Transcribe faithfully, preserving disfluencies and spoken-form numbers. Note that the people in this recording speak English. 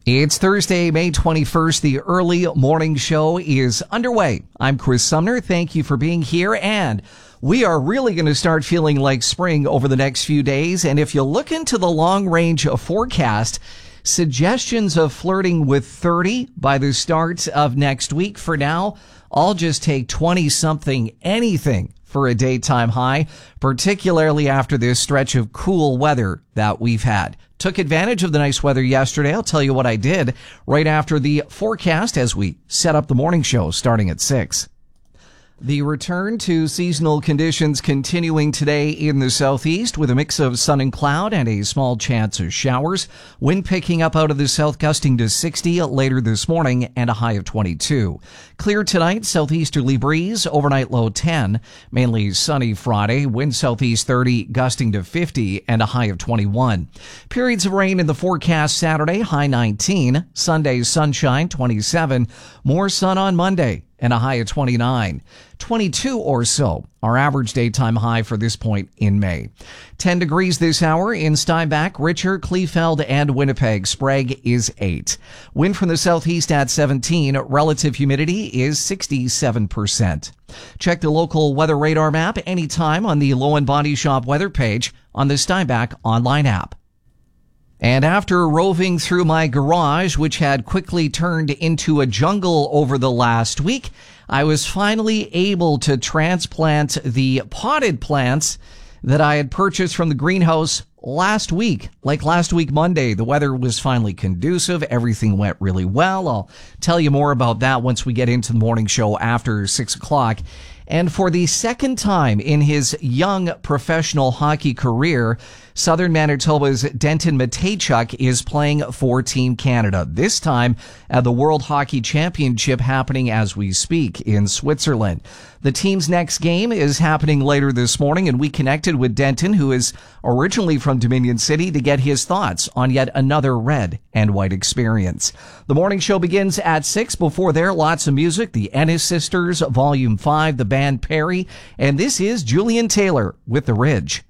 It's Thursday, May twenty-first. The early morning show is underway. I'm Chris Sumner. Thank you for being here. And we are really going to start feeling like spring over the next few days. And if you look into the long range forecast, suggestions of flirting with thirty by the start of next week. For now, I'll just take twenty something anything for a daytime high, particularly after this stretch of cool weather that we've had. Took advantage of the nice weather yesterday. I'll tell you what I did right after the forecast as we set up the morning show starting at six. The return to seasonal conditions continuing today in the southeast with a mix of sun and cloud and a small chance of showers. Wind picking up out of the south, gusting to sixty later this morning and a high of twenty-two. Clear tonight, southeasterly breeze, overnight low ten. Mainly sunny Friday, wind southeast thirty, gusting to fifty and a high of twenty-one. Periods of rain in the forecast Saturday, high nineteen. Sunday, sunshine, twenty-seven. More sun on Monday and a high of twenty-nine. twenty-two or so, our average daytime high for this point in May. ten degrees this hour in Steinbach, Richer, Kleefeld, and Winnipeg. Sprague is eight. Wind from the southeast at seventeen. Relative humidity is sixty-seven percent. Check the local weather radar map anytime on the Low and Body Shop weather page on the Steinbach online app. And after roving through my garage, which had quickly turned into a jungle over the last week, I was finally able to transplant the potted plants that I had purchased from the greenhouse last week. Like last week, Monday, the weather was finally conducive. Everything went really well. I'll tell you more about that once we get into the morning show after six o'clock. And for the second time in his young professional hockey career, Southern Manitoba's Denton Mateychuk is playing for Team Canada, this time at the World Hockey Championship happening as we speak in Switzerland. The team's next game is happening later this morning, and we connected with Denton, who is originally from Dominion City, to get his thoughts on yet another red and white experience. The morning show begins at six. Before there, lots of music. The Ennis Sisters, Volume five, the band Perry, and this is Julian Taylor with The Ridge.